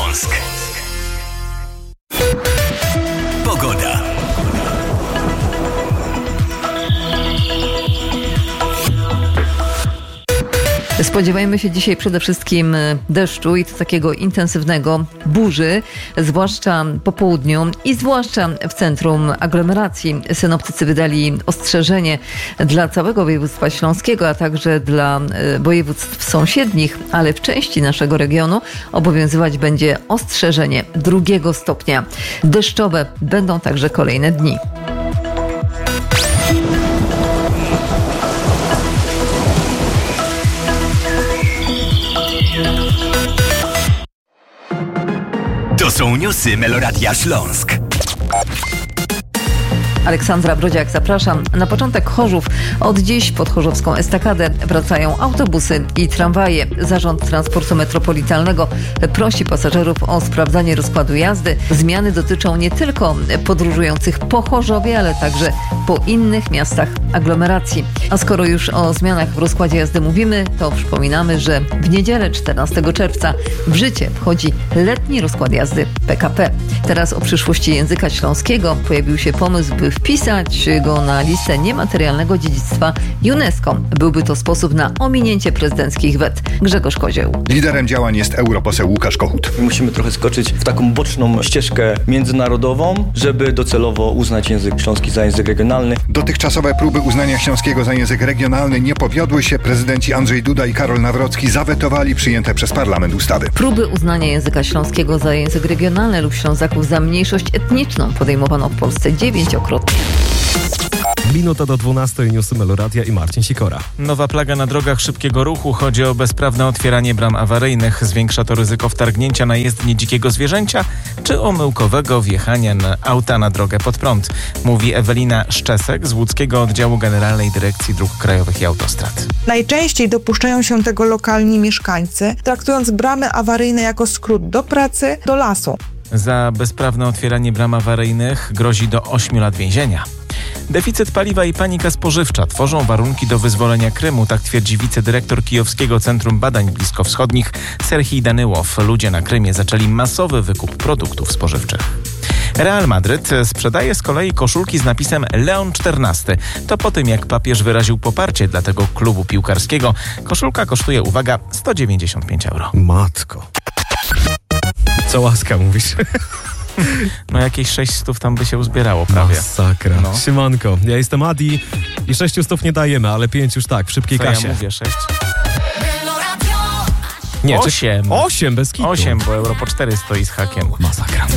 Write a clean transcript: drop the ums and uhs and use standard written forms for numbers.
Śląsk. Pogoda. Spodziewajmy się dzisiaj przede wszystkim deszczu i to takiego intensywnego, burzy, zwłaszcza po południu i zwłaszcza w centrum aglomeracji. Synoptycy wydali ostrzeżenie dla całego województwa śląskiego, a także dla województw sąsiednich, ale w części naszego regionu obowiązywać będzie ostrzeżenie 2 stopnia. Deszczowe będą także kolejne dni. To są newsy Meloradia Śląsk. Aleksandra Brodziak, zapraszam. Na początek Chorzów. Od dziś pod chorzowską estakadę wracają autobusy i tramwaje. Zarząd Transportu Metropolitalnego prosi pasażerów o sprawdzanie rozkładu jazdy. Zmiany dotyczą nie tylko podróżujących po Chorzowie, ale także po innych miastach aglomeracji. A skoro już o zmianach w rozkładzie jazdy mówimy, to przypominamy, że w niedzielę 14 czerwca w życie wchodzi letni rozkład jazdy PKP. Teraz o przyszłości języka śląskiego pojawił się pomysł, by wpisać go na listę niematerialnego dziedzictwa UNESCO. Byłby to sposób na ominięcie prezydenckich wet. Grzegorz Kozieł. Liderem działań jest europoseł Łukasz Kochut. Musimy trochę skoczyć w taką boczną ścieżkę międzynarodową, żeby docelowo uznać język śląski za język regionalny. Dotychczasowe próby uznania śląskiego za język regionalny nie powiodły się. Prezydenci Andrzej Duda i Karol Nawrocki zawetowali przyjęte przez parlament ustawy. Próby uznania języka śląskiego za język regionalny lub Ślązaków za mniejszość etniczną podejmowano w Polsce 9-krotnie. Minuta do 12, newsy Meloradia i Marcin Sikora. Nowa plaga na drogach szybkiego ruchu. Chodzi o bezprawne otwieranie bram awaryjnych. Zwiększa to ryzyko wtargnięcia na jezdnię dzikiego zwierzęcia czy omyłkowego wjechania auta na drogę pod prąd. Mówi Ewelina Szczesek z Łódzkiego Oddziału Generalnej Dyrekcji Dróg Krajowych i Autostrad. Najczęściej dopuszczają się tego lokalni mieszkańcy, traktując bramy awaryjne jako skrót do pracy, do lasu. Za bezprawne otwieranie bram awaryjnych grozi do 8 lat więzienia. Deficyt paliwa i panika spożywcza tworzą warunki do wyzwolenia Krymu, tak twierdzi wicedyrektor Kijowskiego Centrum Badań Bliskowschodnich Serhij Danyłow. Ludzie na Krymie zaczęli masowy wykup produktów spożywczych. Real Madryt sprzedaje z kolei koszulki z napisem Leon XIV. To po tym, jak papież wyraził poparcie dla tego klubu piłkarskiego. Koszulka kosztuje, uwaga, 195 euro. Matko. Co łaska mówisz? No jakieś 600 tam by się uzbierało prawie. Masakra. No. Siemanko, ja jestem Adi i 600 nie dajemy, ale 5 już tak, w szybkiej kasie. Ja mówię 6? Nie, 8. 8 bez kitu. 8, bo euro po 4 stoi z hakiem. Masakra.